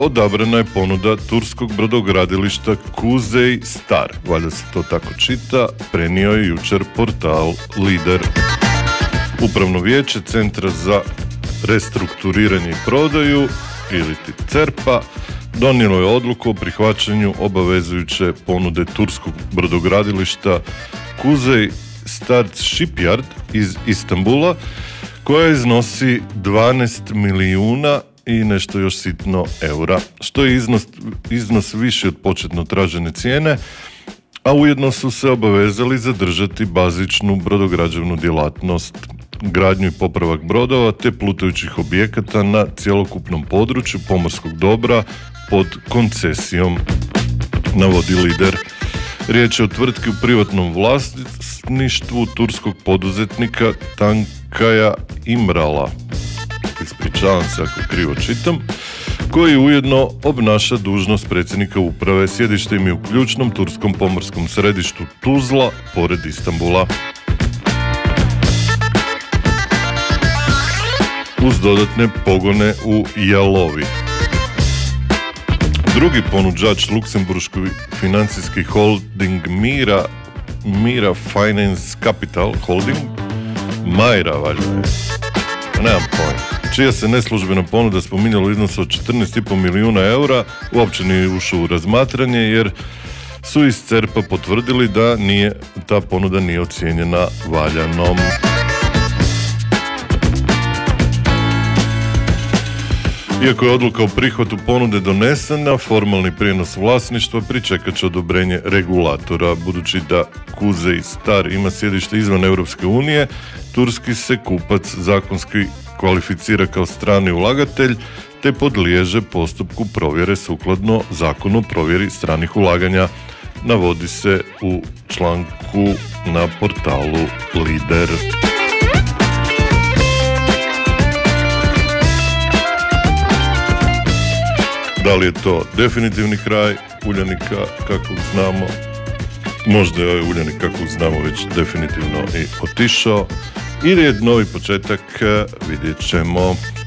odabrana je ponuda turskog brodogradilišta Kuzey Star, valjda se to tako čita, prenio je jučer portal Lider. Upravno vijeće Centra za restrukturiranje i prodaju, ili CERP-a, donijelo je odluku o prihvaćanju obavezujuće ponude turskog brodogradilišta Kuzey Star Shipyard iz Istanbula, koja iznosi 12 milijuna i nešto još sitno eura, što je iznos viši od početno tražene cijene, a ujedno su se obavezali zadržati bazičnu brodograđevnu djelatnost, gradnju i popravak brodova te plutajućih objekata na cjelokupnom području pomorskog dobra pod koncesijom, navodi Lider. Riječ je o tvrtki u privatnom vlasništvu turskog poduzetnika Tankaja Imrala, ispričavam se ako krivo čitam, koji ujedno obnaša dužnost predsjednika uprave. Sjedište im je u ključnom turskom pomorskom središtu Tuzla, pored Istanbula. Uz dodatne pogone u Jalovi. Drugi ponuđač, luksemburški financijski holding Mira Finance Capital Holding, Majra valjda je, nemam pojma, čija se neslužbena ponuda spominjala iznos od 14,5 milijuna eura, uopće nije ušao u razmatranje jer su iz CERP-a potvrdili da ta ponuda nije ocijenjena valjanom. Iako je odluka o prihvatu ponude donesena, formalni prijenos vlasništva pričekat će odobrenje regulatora. Budući da Kuzey Star ima sjedište izvan Europske unije, turski se kupac zakonski kvalificira kao strani ulagatelj te podliježe postupku provjere sukladno zakonu o provjeri stranih ulaganja, navodi se u članku na portalu Lider. Da li je to definitivni kraj Uljanika kakvog znamo? Možda je ovaj Uljanik kakvog znamo već definitivno i otišao. Ili je novi početak, vidjet ćemo.